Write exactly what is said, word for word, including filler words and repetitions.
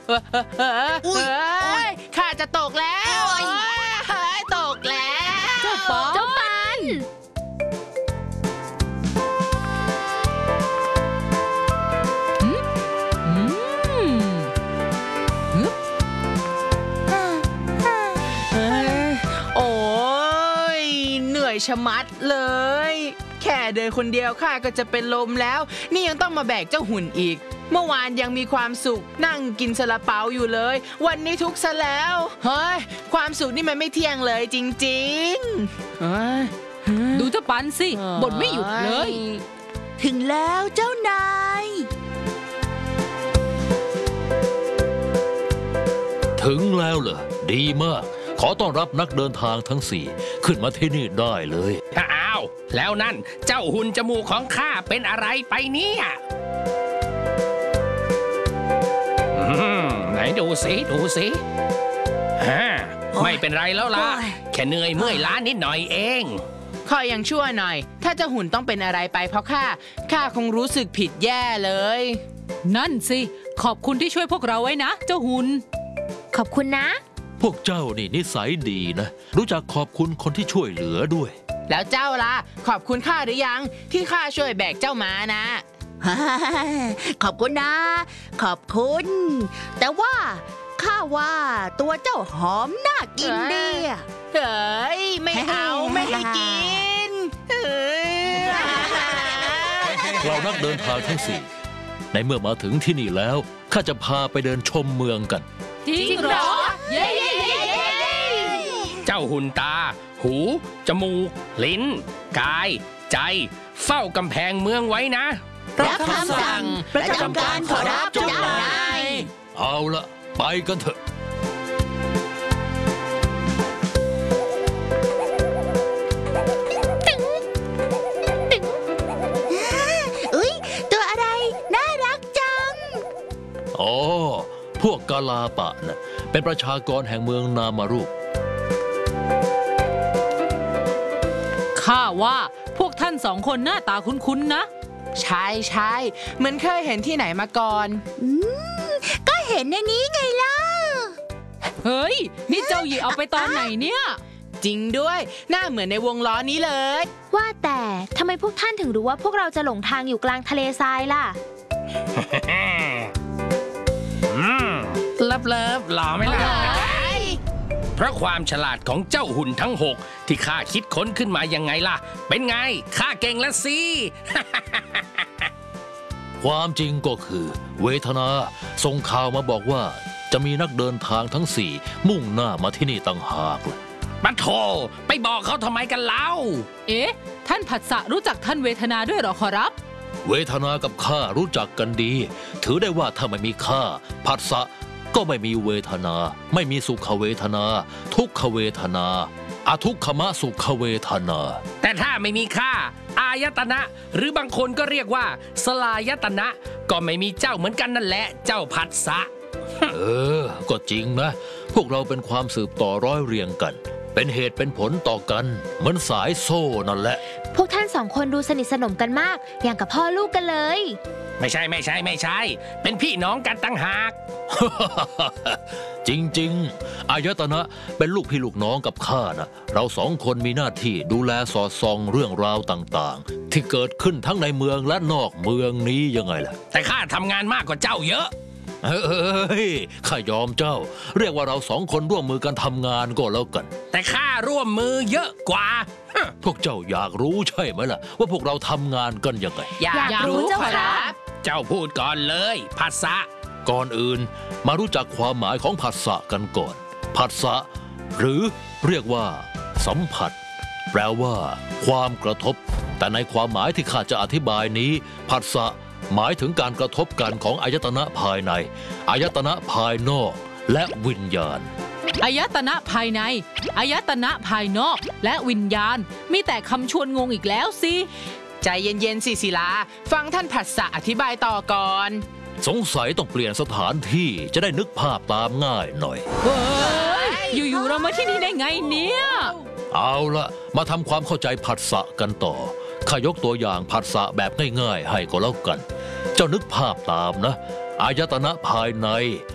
เฮ้ยข้าจะตกแล้วเฮ้ยตกแล้วเจ้าปอนเจ้าปันโอ้ยเหนื่อยชะมัดเลยแค่เดินคนเดียวข้าก็จะเป็นลมแล้วนี่ยังต้องมาแบกเจ้าหุ่นอีกเมื่อวานยังมีความสุขนั่งกินซาลาเปาอยู่เลยวันนี้ทุกข์ซะแล้วเฮ้ยความสุขนี่มันไม่เที่ยงเลยจริงๆดูเจ้าปันสิบ่นไม่หยุดเลยถึงแล้วเจ้านายถึงแล้วเหรอดีมากขอต้อนรับนักเดินทางทั้งสี่ขึ้นมาที่นี่ได้เลยอ้าวแล้วนั่นเจ้าหุ่นจมูกของข้าเป็นอะไรไปเนี่ยไหนดูสิดูสิฮะไม่เป็นไรแล้วล่ะแค่เหนื่อยเมื่อยล้านิดหน่อยเองขอยังชั่วหน่อยถ้าเจ้าหุ่นต้องเป็นอะไรไปเพราะข้าข้าคงรู้สึกผิดแย่เลยนั่นสิขอบคุณที่ช่วยพวกเราไว้นะเจ้าหุ่นขอบคุณนะพวกเจ้านี่นิสัยดีนะรู้จักขอบคุณคนที่ช่วยเหลือด้วยแล้วเจ้าล่ะขอบคุณข้าหรือยังที่ข้าช่วยแบกเจ้ามานะขอบคุณนะขอบคุณแต่ว่าข้าว่าตัวเจ้าหอมน่ากินดีเฮ้ยไม่เอาไม่ให้กินเรานักเดินทางทั้งสี่ในเมื่อมาถึงที่นี่แล้วข้าจะพาไปเดินชมเมืองกันจริงเหรอเย้เจ้าหุ่นตาหูจมูกลิ้นกายใจเฝ้ากำแพงเมืองไว้นะรับคำสั่งประจำการขอรับเจ้านายเอาละไปกันเถอะอุ๊ยตัวอะไรน่ารักจังอ๋อพวกกาลาปะนะเป็นประชากรแห่งเมืองนามารุข้าว่าพวกท่านสองคนหน้าตาคุ้นๆนะใช่ใช่เหมือนเคยเห็นที่ไหนมาก่อนอืมก็เห็นในนี้ไงล่ะเฮ้ยนี่เจ้าหยีเอาไปตอนไหนเนี่ยจริงด้วยหน้าเหมือนในวงล้อนี้เลยว่าแต่ทำไมพวกท่านถึงรู้ว่าพวกเราจะหลงทางอยู่กลางทะเลทรายล่ะเลิฟเลิฟหล่อไหมล่ะเพราะความฉลาดของเจ้าหุ่นทั้งหกที่ข้าคิดค้นขึ้นมายังไงล่ะเป็นไงข้าเก่งแล้วสิความจริงก็คือเวทนาส่งข่าวมาบอกว่าจะมีนักเดินทางทั้งสี่มุ่งหน้ามาที่นี่ต่างหากเลยบัดโธไปบอกเขาทำไมกันเล่าเอ๊ะท่านผัสสะรู้จักท่านเวทนาด้วยหรอขอรับเวทนากับข้ารู้จักกันดีถือได้ว่าถ้าไม่มีข้าผัสสะก็ไม่มีเวทนาไม่มีสุขเวทนาทุกขเวทนาอทุกขมสุขเวทนาแต่ถ้าไม่มีข้าอายตนะหรือบางคนก็เรียกว่าสลายตนะก็ไม่มีเจ้าเหมือนกันนั่นแหละเจ้าผัสสะเออก็จริงนะพวกเราเป็นความสืบต่อร้อยเรียงกันเป็นเหตุเป็นผลต่อกันเหมือนสายโซ่นั่นแหละพวกท่านสองคนดูสนิทสนมกันมากอย่างกับพ่อลูกกันเลยไม่ใช่ไม่ใช่ไม่ใช่เป็นพี่น้องกันตั้งหากจริงๆอายตนะเป็นลูกพี่ลูกน้องกับข้านะเราสองคนมีหน้าที่ดูแลสอดส่องเรื่องราวต่างๆที่เกิดขึ้นทั้งในเมืองและนอกเมืองนี้ยังไงล่ะแต่ข้าทำงานมากกว่าเจ้าเยอะเฮ้ยข้ายอมเจ้าเรียกว่าเราสองคนร่วมมือกันทำงานก็แล้วกันแต่ข้าร่วมมือเยอะกว่าพวกเจ้าอยากรู้ใช่ไหมล่ะว่าพวกเราทำงานกันยังไงอยากรู้เจ้าครับเจ้าพูดก่อนเลยผัสสะก่อนอื่นมารู้จักความหมายของผัสสะกันก่อนผัสสะหรือเรียกว่าสัมผัสแปลว่าความกระทบแต่ในความหมายที่ข้าจะอธิบายนี้ผัสสะหมายถึงการกระทบกันของอายตนะภายในอายตนะภายนอกและวิญญาณอายตนะภายในอายตนะภายนอกและวิญญาณมีแต่คำชวนงงอีกแล้วสิใจเย็นๆสิศิลาฟังท่านผัสสะอธิบายต่อก่อนสงสัยต้องเปลี่ยนสถานที่จะได้นึกภาพตามง่ายหน่อยเฮ้ยอยู่ๆเรามาที่นี่ได้ไงเนี่ยเอาละมาทำความเข้าใจผัสสะกันต่อข้ายกตัวอย่างผัสสะแบบง่ายๆให้ก็แล้วกันเจ้านึกภาพตามนะอายตนะภายใน